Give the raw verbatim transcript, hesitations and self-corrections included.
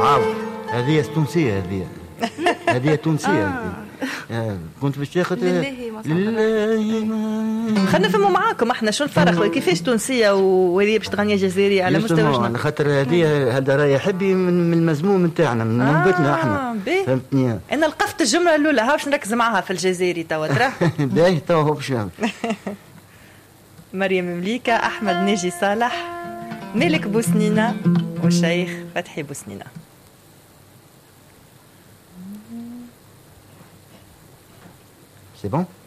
عاود هذه تونسيه هذه هذه تونسيه هذه كنت باش تاخذ لله. خلينا نفهموا معاكم احنا شو الفرق كيفاش تونسيه وهذه باش تغني جزائريه على مستوى شنو؟ على خاطر هذه هذا راهي حبي من المزموم نتاعنا من نوبتنا احنا فهمتني. انا لقفت الجمله الاولى ها باش نركز معاها في الجزائري توا ترى باهي توا هو باش مريم مليكه، احمد ناجي صالح، مالك بوسنينه والشيخ فتحي بوسنينه. C'est bon?